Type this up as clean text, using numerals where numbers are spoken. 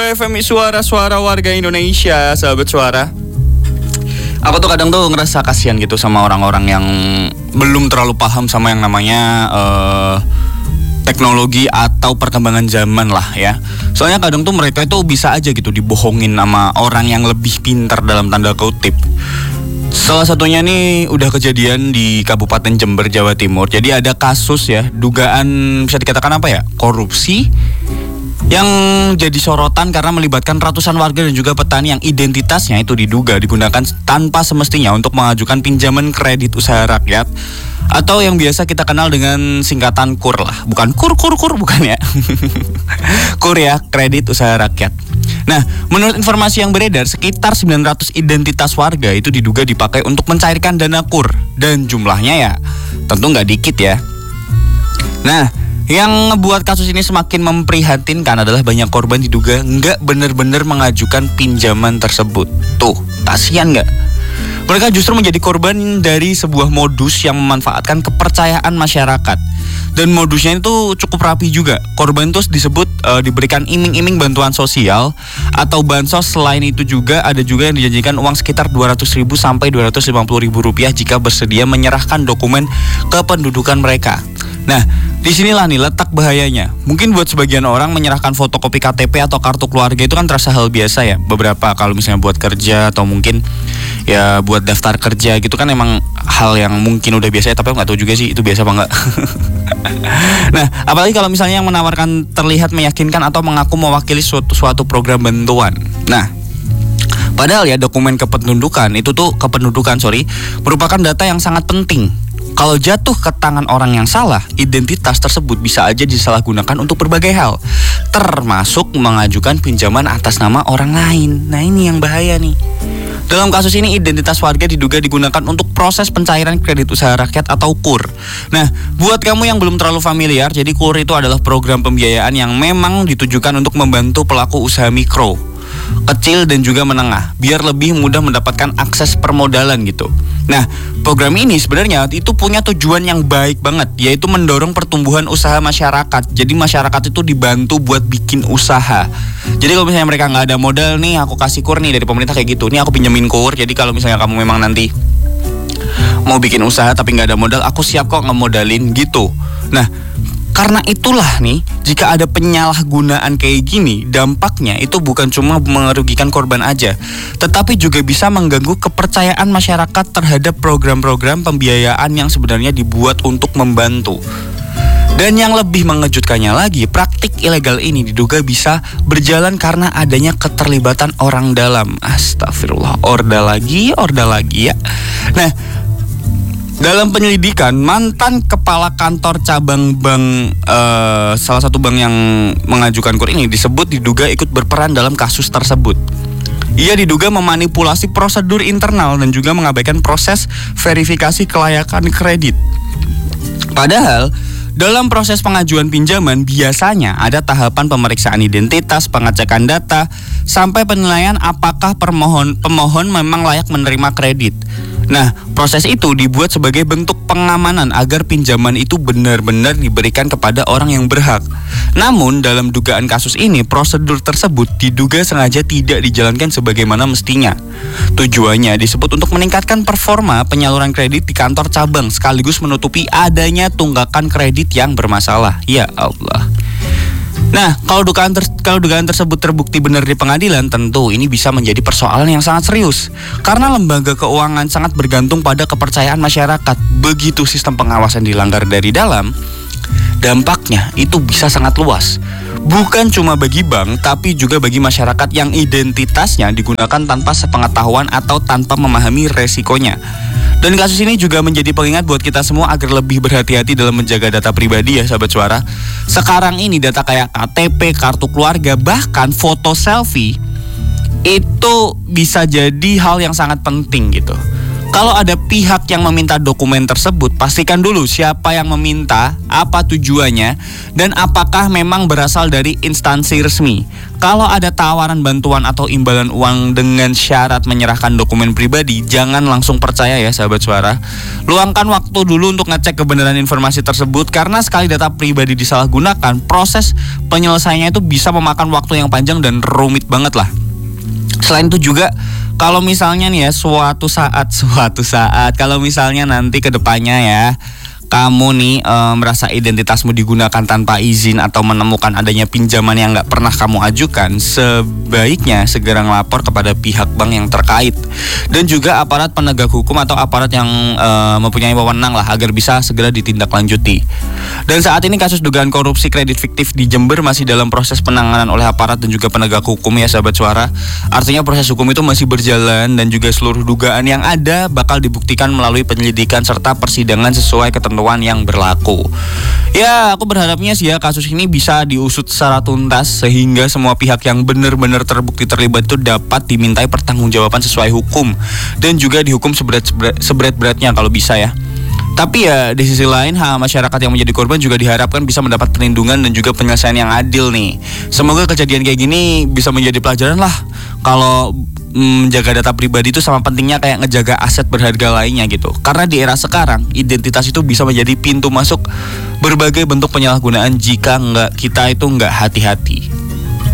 FMI suara warga Indonesia, sahabat suara. Aku tuh kadang tuh ngerasa kasihan gitu sama orang-orang yang belum terlalu paham sama yang namanya teknologi atau perkembangan zaman lah ya. Soalnya kadang tuh mereka itu bisa aja gitu dibohongin sama orang yang lebih pintar dalam tanda kutip. Salah satunya nih udah kejadian di Kabupaten Jember, Jawa Timur. Jadi ada kasus ya, dugaan bisa dikatakan apa ya, korupsi yang jadi sorotan karena melibatkan ratusan warga dan juga petani yang identitasnya itu diduga digunakan tanpa semestinya untuk mengajukan pinjaman kredit usaha rakyat atau yang biasa kita kenal dengan singkatan KUR lah. Bukan KUR bukan ya. KUR ya, kredit usaha rakyat. Nah, menurut informasi yang beredar, sekitar 900 identitas warga itu diduga dipakai untuk mencairkan dana KUR. Dan jumlahnya ya tentu nggak dikit ya. Nah, yang ngebuat kasus ini semakin memprihatinkan adalah banyak korban diduga nggak benar-benar mengajukan pinjaman tersebut. Tuh, kasihan nggak? Mereka justru menjadi korban dari sebuah modus yang memanfaatkan kepercayaan masyarakat. Dan modusnya itu cukup rapi juga. Korban itu disebut diberikan iming-iming bantuan sosial atau bansos. Selain itu juga ada juga yang dijanjikan uang sekitar 200.000 sampai 250.000 rupiah jika bersedia menyerahkan dokumen kependudukan mereka. Nah, disinilah nih letak bahayanya. Mungkin buat sebagian orang menyerahkan fotokopi KTP atau kartu keluarga itu kan terasa hal biasa ya. Beberapa kalau misalnya buat kerja atau mungkin ya buat daftar kerja gitu kan emang hal yang mungkin udah biasa ya, tapi aku gak tahu juga sih itu biasa apa enggak. Nah, apalagi kalau misalnya yang menawarkan terlihat meyakinkan atau mengaku mewakili suatu program bantuan. Nah, padahal ya dokumen kependudukan merupakan data yang sangat penting. Kalau jatuh ke tangan orang yang salah, identitas tersebut bisa aja disalahgunakan untuk berbagai hal, termasuk mengajukan pinjaman atas nama orang lain. Nah, ini yang bahaya nih. Dalam kasus ini identitas warga diduga digunakan untuk proses pencairan kredit usaha rakyat atau KUR. Nah, buat kamu yang belum terlalu familiar, jadi KUR itu adalah program pembiayaan yang memang ditujukan untuk membantu pelaku usaha mikro, kecil dan juga menengah biar lebih mudah mendapatkan akses permodalan gitu. Nah, program ini sebenarnya itu punya tujuan yang baik banget, yaitu mendorong pertumbuhan usaha masyarakat. Jadi masyarakat itu dibantu buat bikin usaha. Jadi kalau misalnya mereka nggak ada modal nih, aku kasih KUR nih dari pemerintah kayak gitu. Nih aku pinjemin KUR. Jadi kalau misalnya kamu memang nanti mau bikin usaha tapi nggak ada modal, aku siap kok ngemodalin gitu. Nah, karena itulah nih, jika ada penyalahgunaan kayak gini, dampaknya itu bukan cuma merugikan korban aja, tetapi juga bisa mengganggu kepercayaan masyarakat terhadap program-program pembiayaan yang sebenarnya dibuat untuk membantu. Dan yang lebih mengejutkannya lagi, praktik ilegal ini diduga bisa berjalan karena adanya keterlibatan orang dalam. Astagfirullah, orda lagi ya. Nah, dalam penyelidikan, mantan kepala kantor cabang bank salah satu bank yang mengajukan KUR ini disebut diduga ikut berperan dalam kasus tersebut. Ia diduga memanipulasi prosedur internal dan juga mengabaikan proses verifikasi kelayakan kredit. Padahal dalam proses pengajuan pinjaman biasanya ada tahapan pemeriksaan identitas, pengecekan data, sampai penilaian apakah pemohon memang layak menerima kredit. Nah, proses itu dibuat sebagai bentuk pengamanan agar pinjaman itu benar-benar diberikan kepada orang yang berhak. Namun, dalam dugaan kasus ini, prosedur tersebut diduga sengaja tidak dijalankan sebagaimana mestinya. Tujuannya disebut untuk meningkatkan performa penyaluran kredit di kantor cabang sekaligus menutupi adanya tunggakan kredit yang bermasalah. Ya Allah. Nah, kalau dugaan tersebut terbukti benar di pengadilan, tentu ini bisa menjadi persoalan yang sangat serius. Karena lembaga keuangan sangat bergantung pada kepercayaan masyarakat. Begitu sistem pengawasan dilanggar dari dalam, dampaknya itu bisa sangat luas. Bukan cuma bagi bank, tapi juga bagi masyarakat yang identitasnya digunakan tanpa sepengetahuan atau tanpa memahami resikonya. Dan kasus ini juga menjadi pengingat buat kita semua agar lebih berhati-hati dalam menjaga data pribadi ya sahabat suara. Sekarang ini data kayak KTP, kartu keluarga, bahkan foto selfie itu bisa jadi hal yang sangat penting gitu. Kalau ada pihak yang meminta dokumen tersebut, pastikan dulu siapa yang meminta, apa tujuannya, dan apakah memang berasal dari instansi resmi. Kalau ada tawaran bantuan atau imbalan uang dengan syarat menyerahkan dokumen pribadi, jangan langsung percaya ya sahabat suara. Luangkan waktu dulu untuk ngecek kebenaran informasi tersebut, karena sekali data pribadi disalahgunakan, proses penyelesaiannya itu bisa memakan waktu yang panjang dan rumit banget lah. Selain itu juga, kalau misalnya nih ya suatu saat kalau misalnya nanti kedepannya ya kamu nih merasa identitasmu digunakan tanpa izin atau menemukan adanya pinjaman yang nggak pernah kamu ajukan, sebaiknya segera melapor kepada pihak bank yang terkait dan juga aparat penegak hukum atau aparat yang mempunyai wewenang lah, agar bisa segera ditindaklanjuti. Dan saat ini kasus dugaan korupsi kredit fiktif di Jember masih dalam proses penanganan oleh aparat dan juga penegak hukum ya sahabat suara. Artinya proses hukum itu masih berjalan dan juga seluruh dugaan yang ada bakal dibuktikan melalui penyelidikan serta persidangan sesuai ketentuan yang berlaku. Ya, aku berharapnya sih ya kasus ini bisa diusut secara tuntas sehingga semua pihak yang benar-benar terbukti terlibat itu dapat dimintai pertanggungjawaban sesuai hukum dan juga dihukum seberat-beratnya kalau bisa ya. Tapi ya di sisi lain, masyarakat yang menjadi korban juga diharapkan bisa mendapat perlindungan dan juga penyelesaian yang adil nih. Semoga kejadian kayak gini bisa menjadi pelajaran lah. Kalau menjaga data pribadi itu sama pentingnya kayak ngejaga aset berharga lainnya gitu. Karena di era sekarang, identitas itu bisa menjadi pintu masuk berbagai bentuk penyalahgunaan jika kita itu nggak hati-hati.